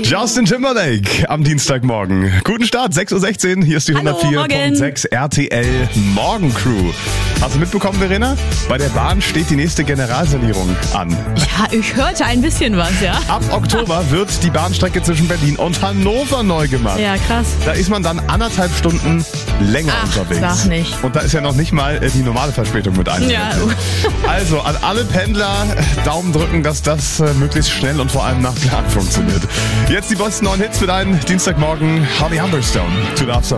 Justin Timberlake am Dienstagmorgen. Guten Start, 6.16 Uhr. Hier ist die 104.6 RTL Morgencrew. Hast du mitbekommen, Verena? Bei der Bahn steht die nächste Generalsanierung an. Ja, ich hörte ein bisschen was, ja. Ab Oktober wird die Bahnstrecke zwischen Berlin und Hannover neu gemacht. Ja, krass. Da ist man dann 1,5 Stunden länger unterwegs. Sag nicht. Und da ist ja noch nicht mal die normale Verspätung mit eingerechnet. Ja. Also an alle Pendler Daumen drücken, dass das möglichst schnell und vor allem nach Plan funktioniert. Jetzt die besten neuen Hits für deinen Dienstagmorgen. Holly Humberstone, To Love Someone.